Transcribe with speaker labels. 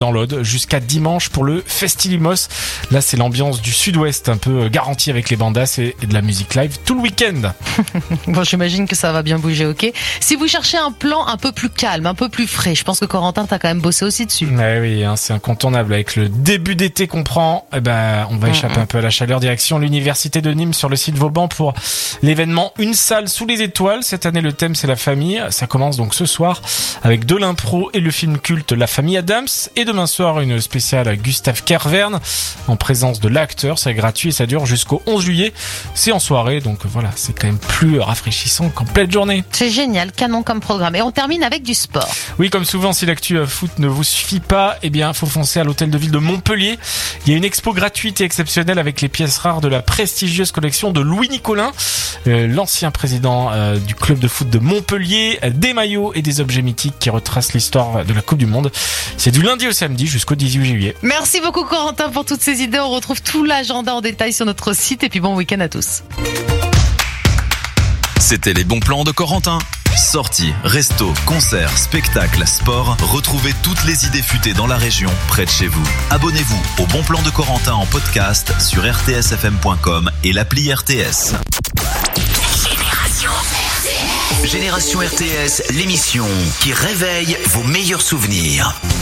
Speaker 1: dans l'Aude jusqu'à dimanche pour le Festilimos. Là, c'est l'ambiance du sud-ouest un peu garantie avec les bandas et de la musique live tout le week-end.
Speaker 2: Bon, j'imagine que ça va bien bouger, ok. Si vous cherchez un plan un peu plus calme, un peu plus frais, je pense que Corentin t'a quand même bossé aussi dessus.
Speaker 1: Oui, c'est incontournable. Avec le début d'été qu'on prend, on va échapper un peu à la chaleur. Direction l'université de Nîmes sur le site Vauban pour l'événement Une salle sous les étoiles. Cette année, le thème, c'est la famille. Ça commence donc ce soir avec de l'impro et le film culte La Famille Adams. Et demain soir, une spéciale Gustave Kervern en présence de l'acteur. C'est gratuit et ça dure jusqu'au 11 juillet. C'est en soirée, donc voilà, c'est quand même plus rafraîchissant qu'en pleine journée.
Speaker 2: C'est génial, canon comme programme. Et on termine avec du sport.
Speaker 1: Oui, comme souvent, si l'actu foot ne vous suffit pas, faut foncer à l'hôtel de ville de Montpellier. Il y a une expo gratuite et exceptionnelle avec les pièces rares de la prestigieuse collection de Louis Nicolin, l'ancien président du club de foot de Montpellier, des maillots et des objets mythiques qui retracent l'histoire de la Coupe du Monde. C'est du lundi au samedi jusqu'au 18 juillet.
Speaker 2: Merci beaucoup Corentin pour toutes ces idées. On retrouve tout l'agenda en détail sur notre site et puis bon week-end à tous.
Speaker 3: C'était les bons plans de Corentin. Sorties, restos, concerts, spectacles, sport. Retrouvez toutes les idées futées dans la région, près de chez vous. Abonnez-vous au Bon Plan de Corentin en podcast sur rtsfm.com et l'appli RTS.
Speaker 4: Génération RTS, l'émission qui réveille vos meilleurs souvenirs.